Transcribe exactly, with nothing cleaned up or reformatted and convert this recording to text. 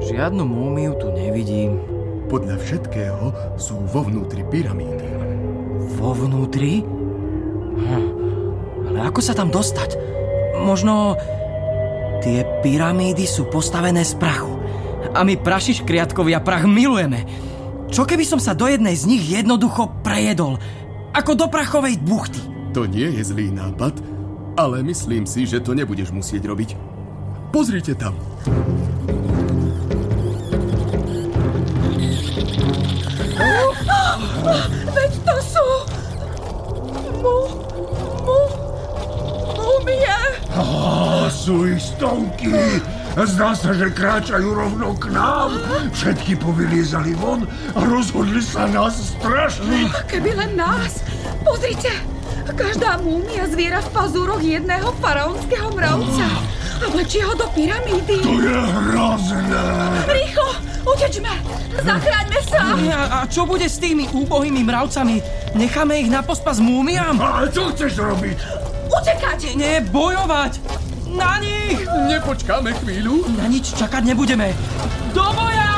Žiadnu múmiu tu nevidím. Podľa všetkého sú vo vnútri pyramídy. Vo vnútri? Hm. Ale ako sa tam dostať? Možno... Tie pyramídy sú postavené z prachu. A my prašiškriatkovia prach milujeme. Čo keby som sa do jednej z nich jednoducho prejedol? Ako do prachovej buchty. To nie je zlý nápad, ale myslím si, že to nebudeš musieť robiť. Pozrite tam. Veď to sú... Mu... Mu... Mumie. Á, sú ich stovky. Zdá sa, že kráčajú rovno k nám. Všetky povyliezali von a rozhodli sa nás strašiť. Keby len nás. Pozrite, každá múmia zviera v pazúroch jedného faraónskeho mravca a vlečie ho do pyramídy. To je hrozné. Rýchlo, utečme, zachráňme sa. A, a čo bude s tými úbohými mravcami? Necháme ich na pospas múmiám? A čo chceš robiť? Utekať. Nie, bojovať! Na nich! Nepočkáme chvíľu? Na nič čakať nebudeme. Do boja!